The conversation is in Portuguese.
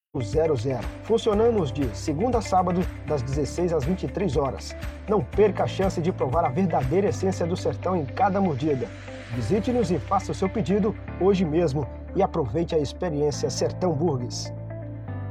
00. Funcionamos de segunda a sábado, das 16 às 23 horas. Não perca a chance de provar a verdadeira essência do sertão em cada mordida. Visite-nos e faça o seu pedido hoje mesmo e aproveite a experiência Sertão Burgers.